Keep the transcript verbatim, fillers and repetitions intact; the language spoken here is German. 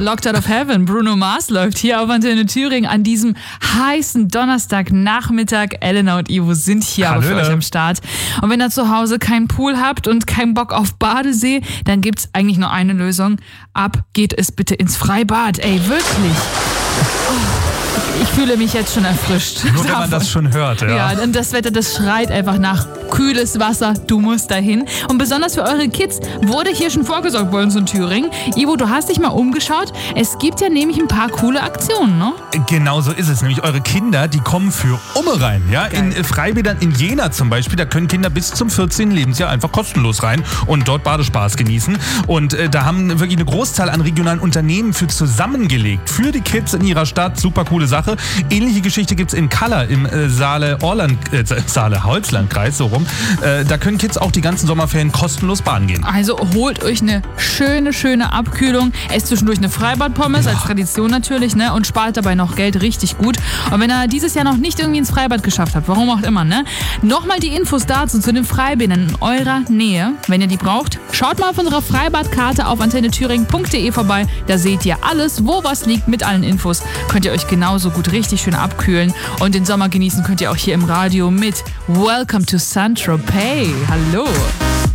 Locked Out of Heaven, Bruno Mars läuft hier auf Antenne Thüringen an diesem heißen Donnerstagnachmittag. Elena und Ivo sind hier aber für euch am Start. Und wenn ihr zu Hause keinen Pool habt und keinen Bock auf Badesee, dann gibt's eigentlich nur eine Lösung. Ab geht es bitte ins Freibad. Ey, wirklich. Oh. Ich fühle mich jetzt schon erfrischt. Nur wenn man das schon hört, ja. Ja, und das Wetter, das schreit einfach nach kühles Wasser. Du musst dahin. Und besonders für eure Kids wurde hier schon vorgesorgt bei uns in Thüringen. Ivo, du hast dich mal umgeschaut. Es gibt ja nämlich ein paar coole Aktionen, ne? Genau so ist es. Nämlich eure Kinder, die kommen für Umme rein. Ja? In Freibädern in Jena zum Beispiel, da können Kinder bis zum vierzehnten Lebensjahr einfach kostenlos rein und dort Badespaß genießen. Und äh, da haben wirklich eine Großzahl an regionalen Unternehmen für zusammengelegt. Für die Kids in ihrer Stadt. Super coole Sache. Ähnliche Geschichte gibt es in Kalla im äh, Saale-Orland, äh, Saale-Holzlandkreis, so rum. Äh, da können Kids auch die ganzen Sommerferien kostenlos baden gehen. Also holt euch eine schöne, schöne Abkühlung. Esst zwischendurch eine Freibad-Pommes, als Tradition natürlich, ne? Und spart dabei noch Geld, richtig gut. Und wenn ihr dieses Jahr noch nicht irgendwie ins Freibad geschafft habt, warum auch immer, ne? Nochmal die Infos dazu zu den Freibädern in eurer Nähe, wenn ihr die braucht. Schaut mal auf unserer Freibadkarte auf antenne thüringen punkt de vorbei. Da seht ihr alles, wo was liegt mit allen Infos. Könnt ihr euch genauso gut richtig schön abkühlen. Und den Sommer genießen könnt ihr auch hier im Radio mit Welcome to Saint-Tropez. Hallo.